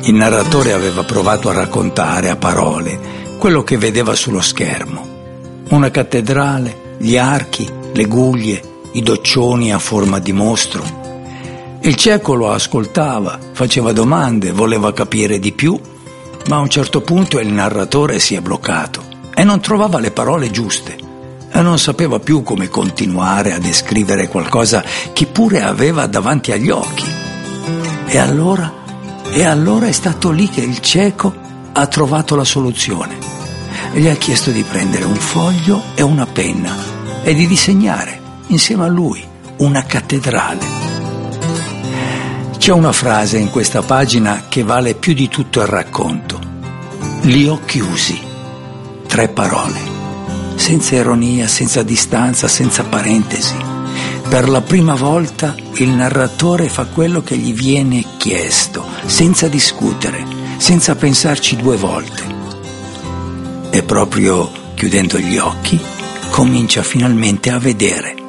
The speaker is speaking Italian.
Il narratore aveva provato a raccontare a parole quello che vedeva sullo schermo. Una cattedrale, gli archi, le guglie, i doccioni a forma di mostro. Il cieco lo ascoltava, faceva domande, voleva capire di più, ma a un certo punto il narratore si è bloccato e non trovava le parole giuste e non sapeva più come continuare a descrivere qualcosa che pure aveva davanti agli occhi. E allora è stato lì che il cieco ha trovato la soluzione. Gli ha chiesto di prendere un foglio e una penna e di disegnare insieme a lui una cattedrale. C'è una frase in questa pagina che vale più di tutto il racconto. Li ho chiusi. 3 parole, senza ironia, senza distanza, senza parentesi. Per la prima volta il narratore fa quello che gli viene chiesto, senza discutere, senza pensarci 2 volte. E proprio chiudendo gli occhi comincia finalmente a vedere.